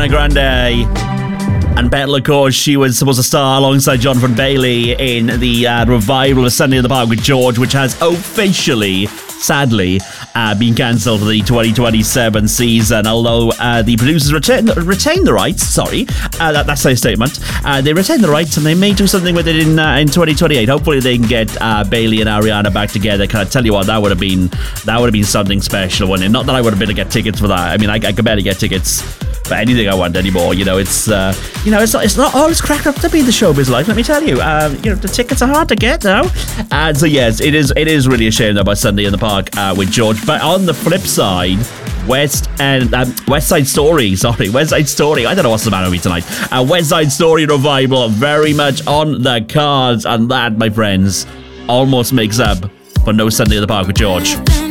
Ariana Grande. And Betel, of course, she was supposed to star alongside Jonathan Bailey in the revival of Sunday in the Park with George, which has officially, sadly, been cancelled for the 2027 season. Although the producers retain the rights. Sorry, that's their statement. They retain the rights, and they may do something with it in 2028. Hopefully, they can get Bailey and Ariana back together. Can I tell you what? That would have been something special, wouldn't it? Not that I would have been to get tickets for that. I mean, I could barely get tickets for anything I want anymore. It's not all it's cracked up to be the showbiz life, let me tell you. The tickets are hard to get now. And so yes, it is really a shame about Sunday in the Park with George. But on the flip side, West Side Story. I don't know what's the matter with me tonight. West Side Story revival very much on the cards, and that, my friends, almost makes up for no Sunday in the Park with George.